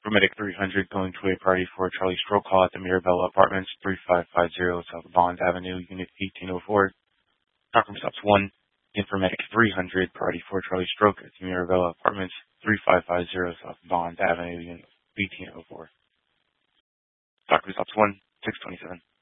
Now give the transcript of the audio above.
Medic 300 going to a party for Charlie Stroke Call at the Mirabella Apartments, 3550 South Bond Avenue, Unit 1804. Talking stops 1. Informatics 300, party for Charlie Stroke at the Mirabella Apartments, 3550 South Bond Avenue, Unit 1804. Talking stops 1, 627.